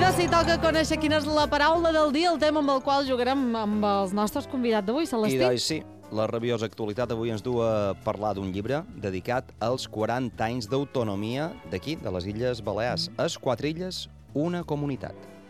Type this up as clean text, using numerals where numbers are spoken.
Ara sí toca conèixer quina és la paraula del dia, el tema amb el qual jugarem amb els nostres convidats d'avui, Celestí. I doncs sí, la rabiosa actualitat avui ens du a parlar d'un llibre dedicat als 40 anys d'autonomia d'aquí, de les Illes Balears. És 4 illes, una comunitat.